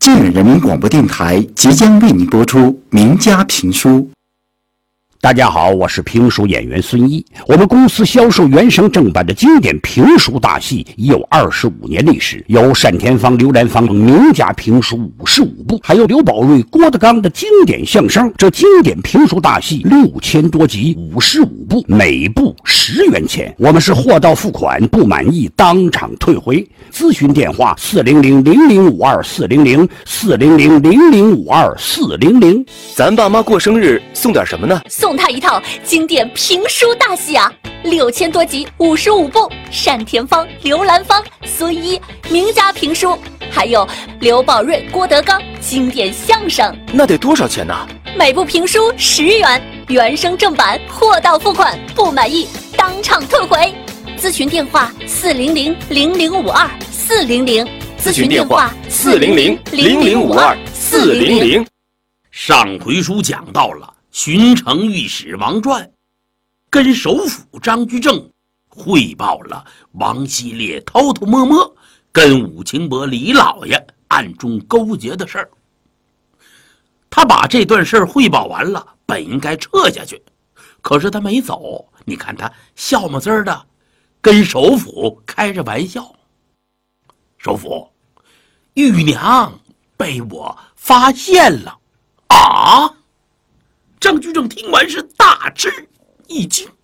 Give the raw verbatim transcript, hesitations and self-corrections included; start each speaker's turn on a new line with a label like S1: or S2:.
S1: 镇远人民广播电台即将为你播出名家评书。
S2: 大家好，我是评书演员孙一。我们公司销售原声正版的经典评书大戏已有二十五年历史，有单田芳、刘兰芳等名家评书五十五部，还有刘宝瑞、郭德纲的经典相声。这经典评书大戏六千多集，五十五部，每部十元钱。我们是货到付款，不满意当场退回。咨询电话：四零零零零五二四零零四零零零零五二四零零。
S3: 咱爸妈过生日送点什么呢？
S4: 送他一套经典评书大戏啊，六千多集，五十五部，单田芳、刘兰芳、孙一名家评书，还有刘宝瑞、郭德纲经典相声。
S3: 那得多少钱呢？
S4: 每部评书十元，原声正版，货到付款，不满意当场退回。咨询电话：四零零零零五二四零零。
S3: 咨询电话：四零零零零五二四零零。
S5: 上回书讲到了巡城御史王传跟首辅张居正汇报了王希烈偷偷摸摸跟武清伯李老爷暗中勾结的事儿。他把这段事儿汇报完了，本应该撤下去，可是他没走。你看他笑么滋儿的跟首辅开着玩笑：首辅，玉娘被我发现了。啊！张居正听完是大吃一惊，